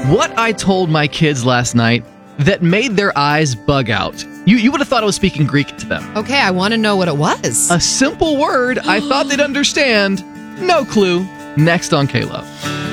what I told my kids last night that made their eyes bug out. You would have thought I was speaking Greek to them. Okay, I want to know what it was. A simple word I thought they'd understand. No clue. Next on K-Love.